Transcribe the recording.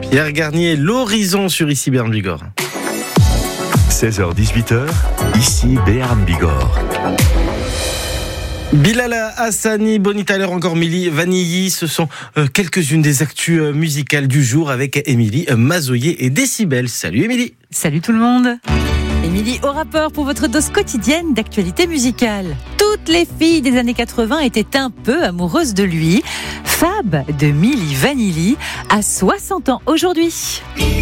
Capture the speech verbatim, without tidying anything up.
Pierre Garnier, l'horizon sur Ici Béarn Bigorre. seize heures dix-huit heures, Ici Béarn Bigorre. Bilal Hassani, Bonnie Tyler, encore Milli Vanilli, ce sont euh, quelques-unes des actus euh, musicales du jour avec Émilie euh, Mazoyer et Décibel. Salut Émilie. Salut tout le monde. Émilie au rapport pour votre dose quotidienne d'actualité musicale. Toutes les filles des années quatre-vingts étaient un peu amoureuses de lui. Fab de Milli Vanilli a soixante ans aujourd'hui.